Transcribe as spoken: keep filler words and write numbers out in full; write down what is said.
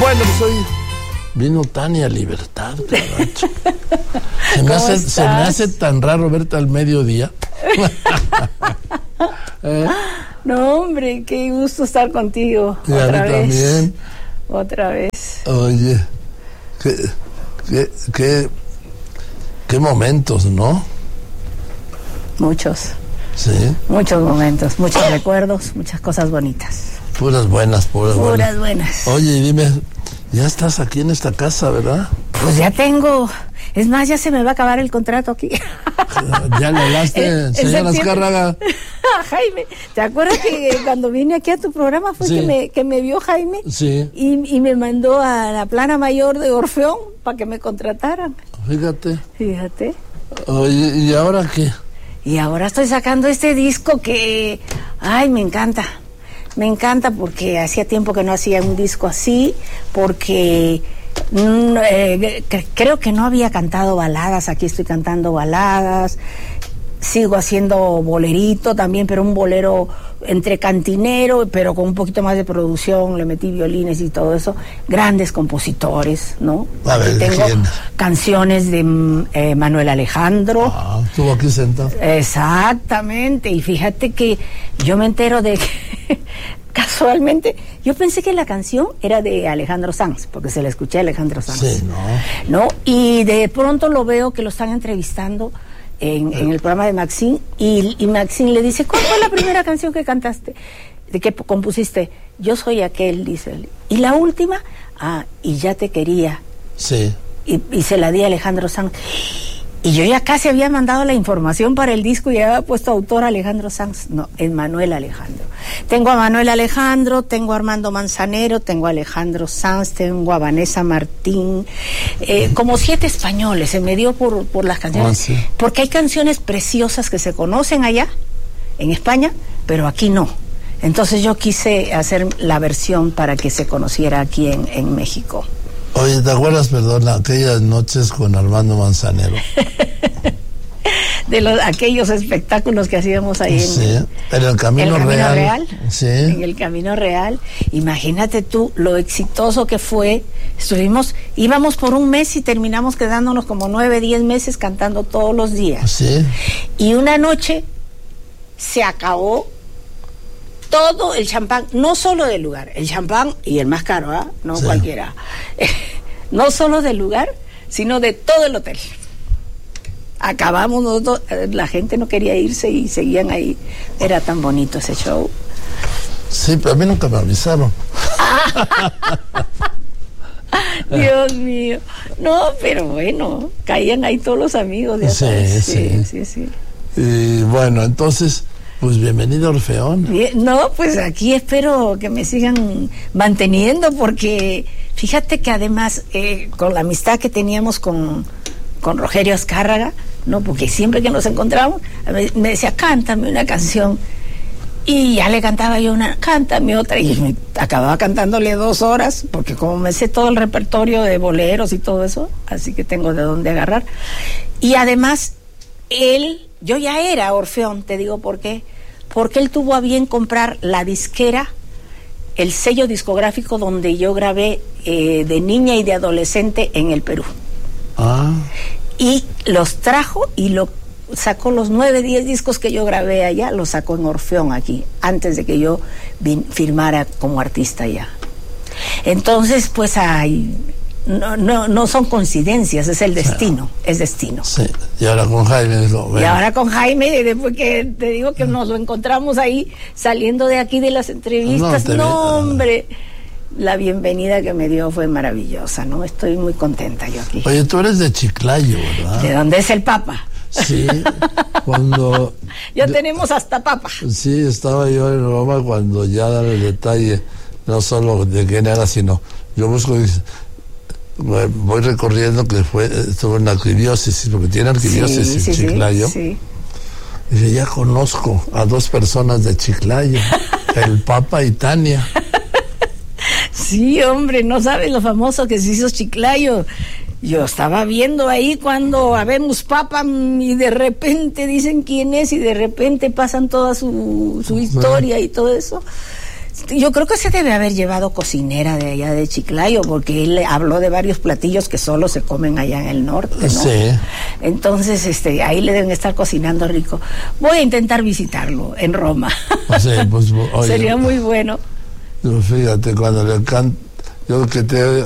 Bueno, pues hoy vino Tania Libertad, caracho. Se me hace, se me hace tan raro verte al mediodía. ¿Eh? No, hombre, qué gusto estar contigo. Y otra a mí vez. También. Otra vez. Oye, qué, qué, qué, qué momentos, ¿no? Muchos. Sí. Muchos momentos, muchos recuerdos, muchas cosas bonitas. Puras buenas, puras, Puras buenas. buenas. Oye, y dime, ya estás aquí en esta casa, ¿verdad? Pues ya tengo. Es más, ya se me va a acabar el contrato aquí. Ya le hablaste, señora Azcárraga. Jaime, ¿te acuerdas que cuando vine aquí a tu programa fue Sí. que, me, que me vio Jaime? Sí. Y, y me mandó a la plana mayor de Orfeón para que me contrataran. Fíjate. Fíjate. Oye, ¿y ahora qué? Y ahora estoy sacando este disco que, ay, me encanta. Me encanta porque hacía tiempo que no hacía un disco así, porque mm, eh, cre- creo que no había cantado baladas. Aquí estoy cantando baladas. Sigo haciendo bolerito también, pero un bolero entre cantinero, pero con un poquito más de producción. Le metí violines y todo eso. Grandes compositores, ¿no? A ver, Aquí tengo ¿quién? canciones de mm, eh, Manuel Alejandro. Ah, estuvo aquí sentado. Exactamente, y fíjate que yo me entero de que casualmente, yo pensé que la canción era de Alejandro Sanz, porque se la escuché a Alejandro Sanz. Sí, ¿no? ¿No? Y de pronto lo veo que lo están entrevistando en, en el programa de Maxine, y, y Maxine le dice, ¿cuál fue la primera canción que cantaste? ¿De qué compusiste? Yo soy aquel, dice él. Y la última, ah, y ya te quería. Sí. Y, y se la di a Alejandro Sanz. Y yo ya casi había mandado la información para el disco y había puesto autor Alejandro Sanz. No, es Manuel Alejandro. Tengo a Manuel Alejandro, tengo a Armando Manzanero, tengo a Alejandro Sanz, tengo a Vanessa Martín, eh, como siete españoles. Se me dio por, por las canciones. Ah, sí. Porque hay canciones preciosas que se conocen allá, en España, pero aquí no. Entonces yo quise hacer la versión para que se conociera aquí en, en México. Oye, ¿te acuerdas, perdón, aquellas noches con Armando Manzanero? De los, aquellos espectáculos que hacíamos ahí Sí, en, en el Camino, el Camino Real. Real. Sí. En el Camino Real. Imagínate tú lo exitoso que fue. Estuvimos, íbamos por un mes y terminamos quedándonos como nueve, diez meses cantando todos los días. Sí. Y una noche se acabó todo el champán, no solo del lugar, el champán y el más caro, ¿ah? No Sí. cualquiera. No solo del lugar, sino de todo el hotel. Acabamos nosotros, la gente no quería irse y seguían ahí. Era tan bonito ese show. Sí, pero a mí nunca me avisaron. Dios mío. No, pero bueno, caían ahí todos los amigos. Ya Sí, sabes. sí. sí, sí, sí. Y bueno, entonces, pues bienvenido a Orfeón. Bien, no, pues aquí espero que me sigan manteniendo, porque fíjate que además eh, con la amistad que teníamos con, con Rogelio Azcárraga, no, porque siempre que nos encontramos me, me decía, cántame una canción, y ya le cantaba yo una, cántame otra, y me acababa cantándole dos horas, porque como me sé todo el repertorio de boleros y todo eso, así que tengo de dónde agarrar. Y además él, yo ya era Orfeón, te digo por qué, porque él tuvo a bien comprar la disquera, el sello discográfico donde yo grabé eh, de niña y de adolescente en el Perú. Ah, Y los trajo y lo sacó, los nueve, diez discos que yo grabé allá, los sacó en Orfeón aquí, antes de que yo vin, firmara como artista allá. Entonces, pues hay... No, no, no son coincidencias, es el destino, sí. Es destino. Sí, y ahora con Jaime dijo, y ahora con Jaime, después que te digo que nos lo encontramos ahí saliendo de aquí de las entrevistas, no, no hombre, la bienvenida que me dio fue maravillosa, ¿no? Estoy muy contenta yo aquí. Oye, tú eres de Chiclayo, ¿verdad? ¿De dónde es el Papa? Sí, cuando... ya yo, tenemos hasta Papa. Sí, estaba yo en Roma cuando ya dan el detalle, no solo de quién era, sino yo busco... voy recorriendo que fue estuvo en la arquidiócesis, porque tiene arquidiócesis sí, sí, en Chiclayo. Sí, sí. Dice, ya conozco a dos personas de Chiclayo, el Papa y Tania. Sí, hombre, no sabes lo famoso que se hizo Chiclayo. Yo estaba viendo ahí cuando habemos Papa y de repente dicen quién es y de repente pasan toda su, su historia y todo eso. yo creo que se debe haber llevado cocinera de allá de Chiclayo, porque él habló de varios platillos que solo se comen allá en el norte, ¿no? Sí. Entonces, este, ahí le deben estar cocinando rico. Voy a intentar visitarlo en Roma. Sí, pues, oye, sería muy bueno. Fíjate, cuando le canto, yo que te